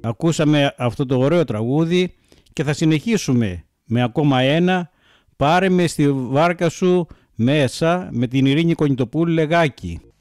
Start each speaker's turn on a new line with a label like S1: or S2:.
S1: Ακούσαμε αυτό το ωραίο τραγούδι και θα συνεχίσουμε με ακόμα ένα. Πάρε με στη βάρκα σου μέσα, με την Ειρήνη Κονιτοπούλου Λεγάκη.